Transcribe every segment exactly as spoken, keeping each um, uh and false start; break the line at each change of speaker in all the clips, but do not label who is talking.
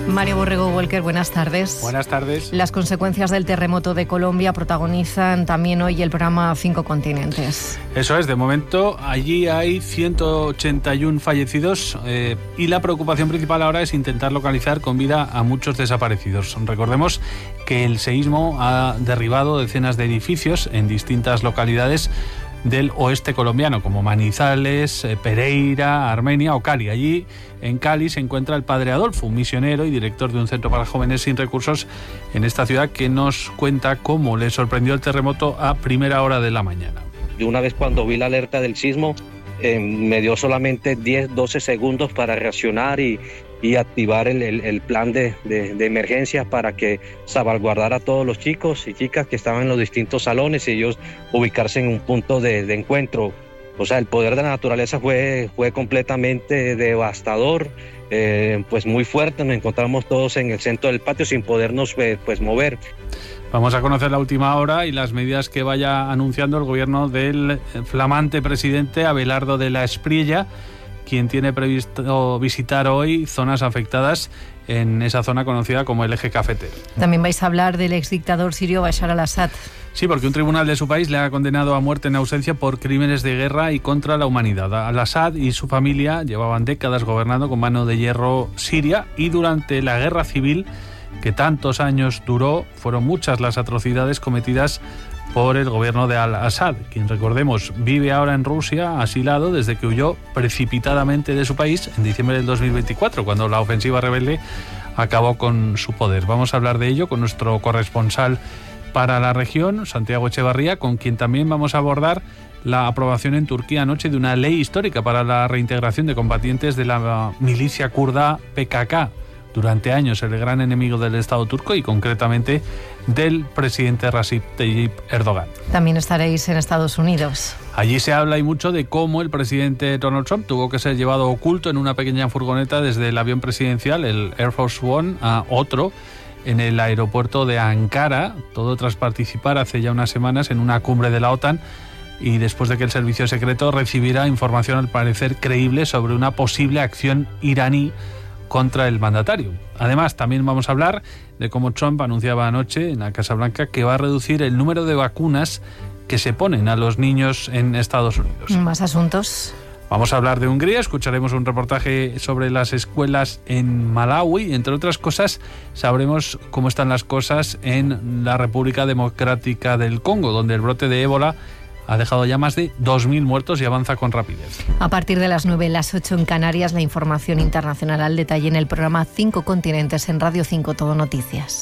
Mario Borrego Walker, buenas tardes.
Buenas tardes.
Las consecuencias del terremoto de Colombia protagonizan también hoy el programa Cinco Continentes.
Eso es, de momento allí hay ciento ochenta y uno fallecidos eh, y la preocupación principal ahora es intentar localizar con vida a muchos desaparecidos. Recordemos que el seísmo ha derribado decenas de edificios en distintas localidades del oeste colombiano, como Manizales, Pereira, Armenia o Cali. Allí, en Cali, se encuentra el padre Adolfo, un misionero y director de un centro para jóvenes sin recursos en esta ciudad, que nos cuenta cómo le sorprendió el terremoto a primera hora de la mañana.
De una vez cuando vi la alerta del sismo, eh, me dio solamente diez, doce segundos para reaccionar y, y activar el, el, el plan de, de, de emergencia para que salvaguardar a todos los chicos y chicas que estaban en los distintos salones y ellos ubicarse en un punto de, de encuentro. O sea, el poder de la naturaleza fue, fue completamente devastador, eh, pues muy fuerte. Nos encontramos todos en el centro del patio sin podernos eh, pues mover.
Vamos a conocer la última hora y las medidas que vaya anunciando el gobierno del flamante presidente Abelardo de la Espriella, quien tiene previsto visitar hoy zonas afectadas en esa zona conocida como el Eje Cafetero.
También vais a hablar del exdictador sirio Bashar al-Assad.
Sí, porque un tribunal de su país le ha condenado a muerte en ausencia por crímenes de guerra y contra la humanidad. Al-Assad y su familia llevaban décadas gobernando con mano de hierro Siria y durante la guerra civil que tantos años duró, fueron muchas las atrocidades cometidas por el gobierno de Al-Assad, quien, recordemos, vive ahora en Rusia, asilado desde que huyó precipitadamente de su país en diciembre del dos mil veinticuatro, cuando la ofensiva rebelde acabó con su poder. Vamos a hablar de ello con nuestro corresponsal para la región, Santiago Echevarría, con quien también vamos a abordar la aprobación en Turquía anoche de una ley histórica para la reintegración de combatientes de la milicia kurda P K K, durante años el gran enemigo del Estado turco y concretamente del presidente Recep Tayyip Erdogan.
También estaréis en Estados Unidos.
Allí se habla y mucho de cómo el presidente Donald Trump tuvo que ser llevado oculto en una pequeña furgoneta desde el avión presidencial, el Air Force One, a otro en el aeropuerto de Ankara, todo tras participar hace ya unas semanas en una cumbre de la OTAN y después de que el servicio secreto recibiera información al parecer creíble sobre una posible acción iraní contra el mandatario. Además, también vamos a hablar de cómo Trump anunciaba anoche en la Casa Blanca que va a reducir el número de vacunas que se ponen a los niños en Estados Unidos.
Más asuntos.
Vamos a hablar de Hungría, escucharemos un reportaje sobre las escuelas en Malawi, entre otras cosas sabremos cómo están las cosas en la República Democrática del Congo, donde el brote de ébola ha dejado ya más de dos mil muertos y avanza con rapidez.
A partir de las nueve, las ocho en Canarias, la información internacional al detalle en el programa Cinco Continentes en Radio cinco Todo Noticias.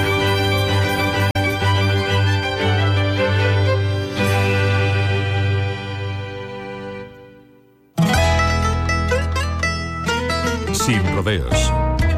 Sin rodeos.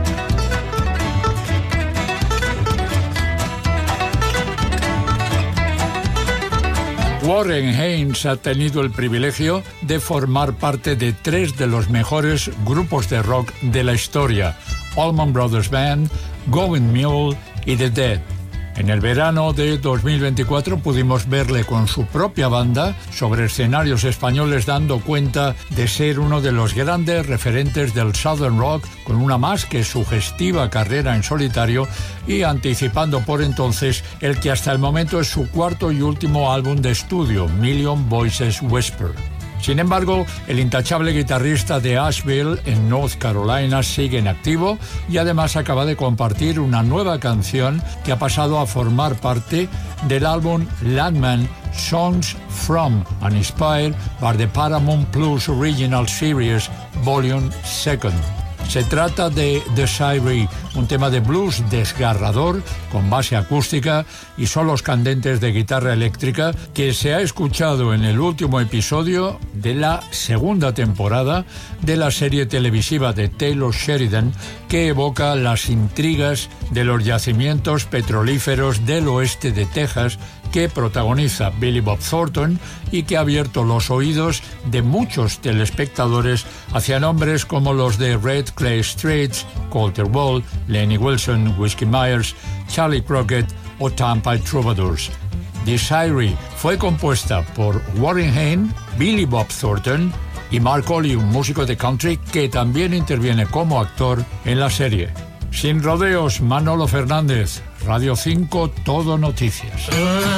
Warren Haynes ha tenido el privilegio de formar parte de tres de los mejores grupos de rock de la historia: Allman Brothers Band, Going Mule y The Dead. En el verano de dos mil veinticuatro pudimos verle con su propia banda sobre escenarios españoles, dando cuenta de ser uno de los grandes referentes del Southern Rock, con una más que sugestiva carrera en solitario y anticipando por entonces el que hasta el momento es su cuarto y último álbum de estudio, Million Voices Whisper. Sin embargo, el intachable guitarrista de Asheville, en North Carolina, sigue en activo y además acaba de compartir una nueva canción que ha pasado a formar parte del álbum Landman Songs From and Inspired by the Paramount Plus Original Series Volume dos. Se trata de The Siren, un tema de blues desgarrador con base acústica y solos candentes de guitarra eléctrica que se ha escuchado en el último episodio de la segunda temporada de la serie televisiva de Taylor Sheridan, que evoca las intrigas de los yacimientos petrolíferos del oeste de Texas, que protagoniza Billy Bob Thornton y que ha abierto los oídos de muchos telespectadores hacia nombres como los de Red Clay Straits, Colter Wall, Lenny Wilson, Whiskey Myers, Charlie Crockett o Tampa Troubadours. The Siren fue compuesta por Warren Haynes, Billy Bob Thornton y Mark Colley, un músico de country que también interviene como actor en la serie. Sin rodeos, Manolo Fernández. Radio cinco, Todo Noticias.